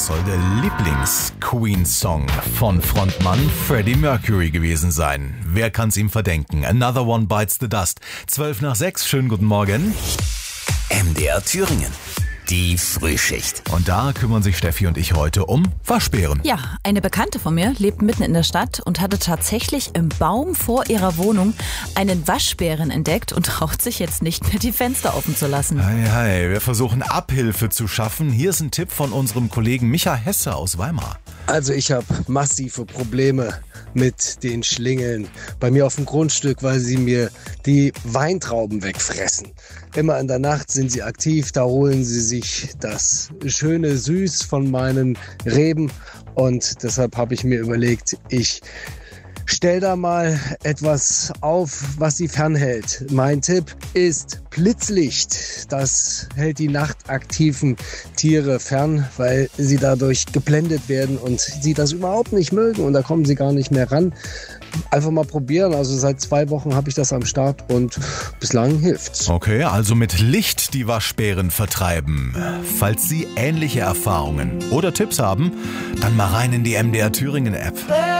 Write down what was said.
soll der Lieblings-Queen-Song von Frontmann Freddie Mercury gewesen sein. Wer kann's ihm verdenken? Another One Bites the Dust. 5:12, schönen guten Morgen. MDR Thüringen. Die Frühschicht. Und da kümmern sich Steffi und ich heute um Waschbären. Ja, eine Bekannte von mir lebt mitten in der Stadt und hatte tatsächlich im Baum vor ihrer Wohnung einen Waschbären entdeckt und traut sich jetzt nicht mehr, die Fenster offen zu lassen. Hi, wir versuchen Abhilfe zu schaffen. Hier ist ein Tipp von unserem Kollegen Micha Hesse aus Weimar. Also ich habe massive Probleme mit den Schlingeln bei mir auf dem Grundstück, weil sie mir die Weintrauben wegfressen. Immer in der Nacht sind sie aktiv, da holen sie sich das schöne Süß von meinen Reben und deshalb habe ich mir überlegt, ich stell da mal etwas auf, was sie fernhält. Mein Tipp ist Blitzlicht. Das hält die nachtaktiven Tiere fern, weil sie dadurch geblendet werden und sie das überhaupt nicht mögen und da kommen sie gar nicht mehr ran. Einfach mal probieren. Also seit 2 Wochen habe ich das am Start und bislang hilft's. Okay, also mit Licht die Waschbären vertreiben. Falls Sie ähnliche Erfahrungen oder Tipps haben, dann mal rein in die MDR Thüringen App.